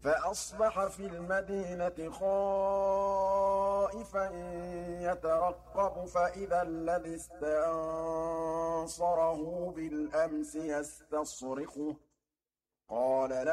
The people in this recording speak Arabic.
فَأَصْبَحَ فِي الْمَدِينَةِ خَائِفًا يَتَرَقَّبُ فَإِذَا الَّذِي اسْتَنصَرَهُ بِالْأَمْسِ يَسْتَصْرِخُهُ ۚ قَالَ